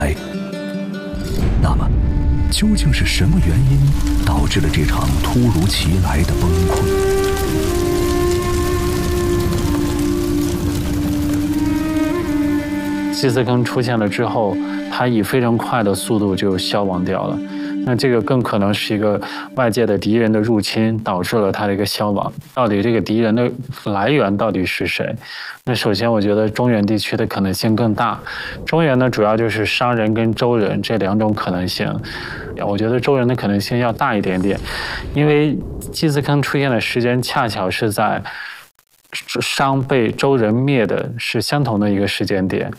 那么，究竟是什么原因导致了这场突如其来的崩溃？ 祭祀坑出现了之后，它以非常快的速度就消亡掉了。那这个更可能是一个外界的敌人的入侵导致了它的一个消亡。到底这个敌人的来源到底是谁？那首先我觉得中原地区的可能性更大。中原呢，主要就是商人跟周人这两种可能性。我觉得周人的可能性要大一点点，因为祭祀坑出现的时间恰巧是在商被周人灭的是相同的一个时间点。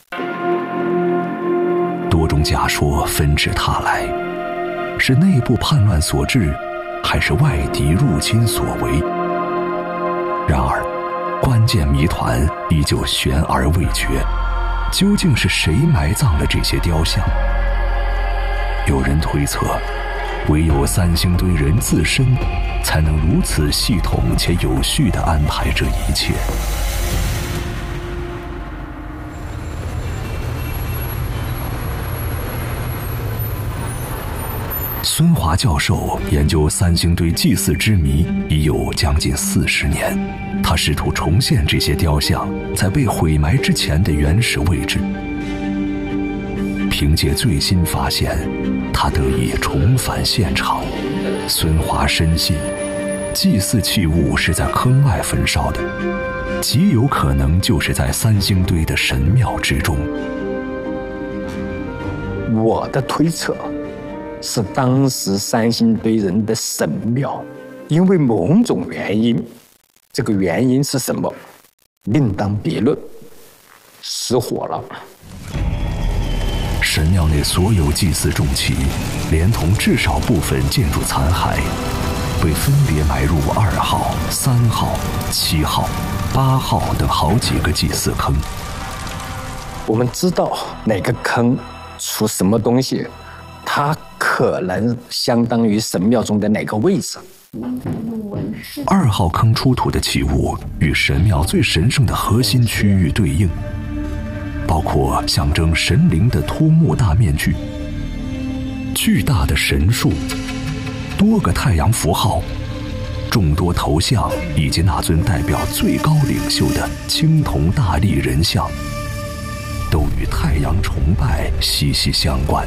多种假说纷至沓来，是内部叛乱所致，还是外敌入侵所为？然而，关键谜团依旧悬而未决，究竟是谁埋葬了这些雕像？有人推测，唯有三星堆人自身，才能如此系统且有序地安排这一切。孙华教授研究三星堆祭祀之谜已有将近40年，他试图重现这些雕像在被毁埋之前的原始位置。凭借最新发现，他得以重返现场。孙华深信，祭祀器物是在坑外焚烧的，极有可能就是在三星堆的神庙之中。 我的推测是当时三星堆人的神庙因为某种原因，这个原因是什么另当别论，失火了。 神庙内所有祭祀重器，连同至少部分建筑残骸，被分别埋入2号、3号、7号、8号等好几个祭祀坑。 我们知道哪个坑出什么东西，它可能相当于神庙中的哪个位置。 2号坑出土的器物与神庙最神圣的核心区域对应，包括象征神灵的脱木大面具、巨大的神树、多个太阳符号、众多头像以及那尊代表最高领袖的青铜大力人像，都与太阳崇拜息息相关。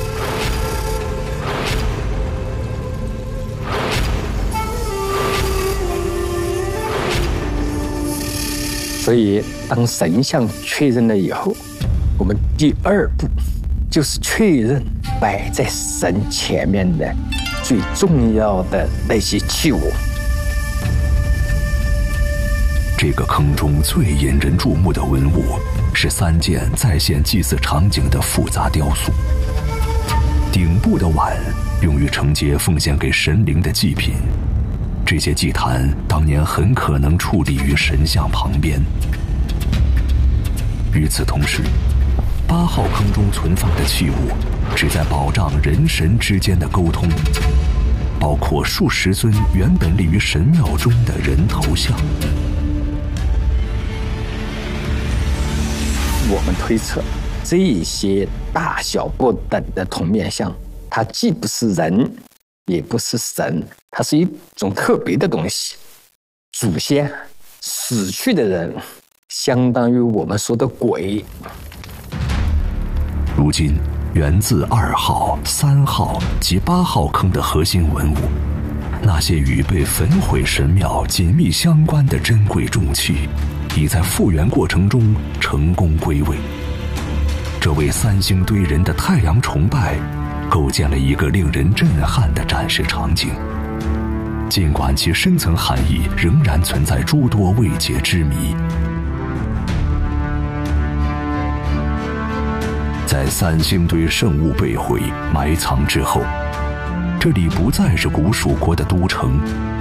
所以当神像确认了以后，我们第2步就是确认摆在神前面的最重要的那些器物。 这个坑中最引人注目的文物是3件再现祭祀场景的复杂雕塑。顶部的碗用于承接奉献给神灵的祭品，这些祭坛当年很可能矗立于神像旁边。与此同时，8号坑中存放的器物旨在保障人神之间的沟通，包括数十尊原本立于神庙中的人头像。 我们推测，这些大小不等的铜面像，它既不是人，也不是神，它是一种特别的东西。祖先死去的人，相当于我们说的鬼。 如今，源自2号、3号及8号坑的核心文物，那些与被焚毁神庙紧密相关的珍贵重器，已在复原过程中成功归位。这为三星堆人的太阳崇拜构建了一个令人震撼的展示场景，尽管其深层含义仍然存在诸多未解之谜。在三星堆圣物被毁埋藏之后，这里不再是古蜀国的都城，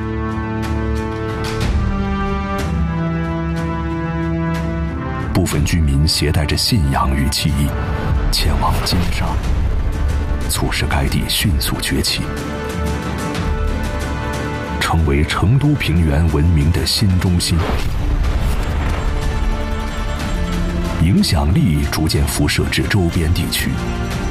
部分居民携带着信仰与记忆前往金沙，促使该地迅速崛起，成为成都平原文明的新中心，影响力逐渐辐射至周边地区。